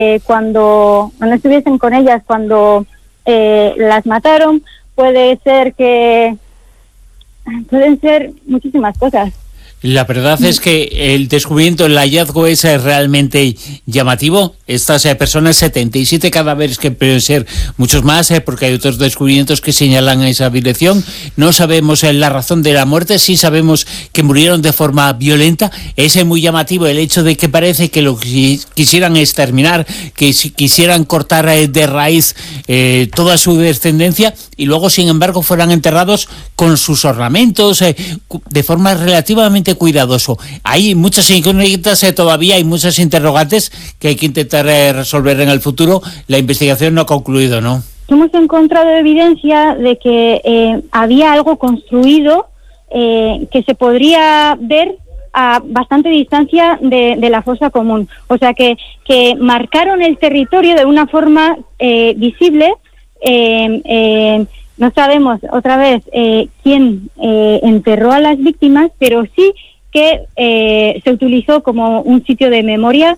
cuando no estuviesen con ellas cuando las mataron. Pueden ser muchísimas cosas. La verdad es que el descubrimiento, el hallazgo es realmente llamativo. Estas personas, 77 cadáveres, que pueden ser muchos más, porque hay otros descubrimientos que señalan esa dirección. No sabemos la razón de la muerte, sí sabemos que murieron de forma violenta. Es muy llamativo el hecho de que parece que lo quisieran exterminar, que quisieran cortar de raíz toda su descendencia, y luego, sin embargo, fueran enterrados con sus ornamentos de forma relativamente cuidadoso. Hay muchas incógnitas todavía, hay muchas interrogantes que hay que intentar resolver en el futuro. La investigación no ha concluido, ¿no? Hemos encontrado evidencia de que había algo construido que se podría ver a bastante distancia de la fosa común. O sea, que marcaron el territorio de una forma visible. No sabemos otra vez quién enterró a las víctimas, pero sí que se utilizó como un sitio de memoria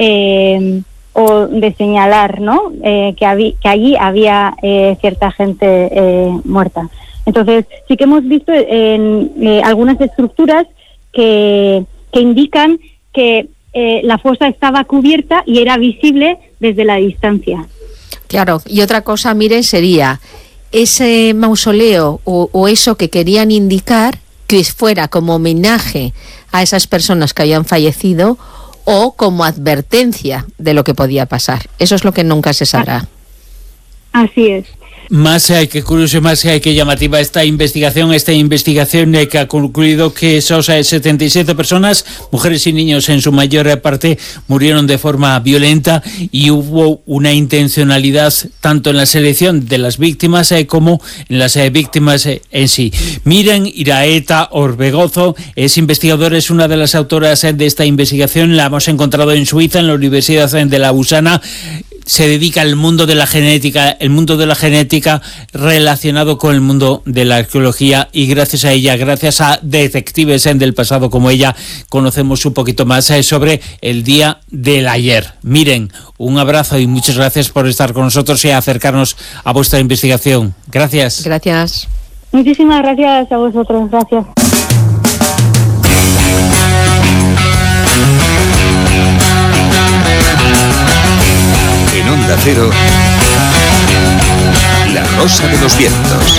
o de señalar, ¿no? Que allí había cierta gente muerta. Entonces sí que hemos visto en algunas estructuras que indican que la fosa estaba cubierta y era visible desde la distancia. Claro, y otra cosa, Miren, sería ese mausoleo o eso que querían indicar, que fuera como homenaje a esas personas que habían fallecido o como advertencia de lo que podía pasar. Eso es lo que nunca se sabrá. Así es. Más que curioso, más que llamativa esta investigación que ha concluido que esos 77 personas, mujeres y niños en su mayor parte, murieron de forma violenta, y hubo una intencionalidad tanto en la selección de las víctimas como en las víctimas en sí. Miren Iraeta Orbegozo es investigadora, es una de las autoras de esta investigación. La hemos encontrado en Suiza, en la Universidad de Lausana. Se dedica al mundo de la genética, relacionado con el mundo de la arqueología, y gracias a ella, gracias a detectives del pasado como ella, conocemos un poquito más sobre el día del ayer. Miren, un abrazo y muchas gracias por estar con nosotros y acercarnos a vuestra investigación. Gracias. Gracias. Muchísimas gracias a vosotros. Gracias. En Onda Cero, La Rosa de los Vientos.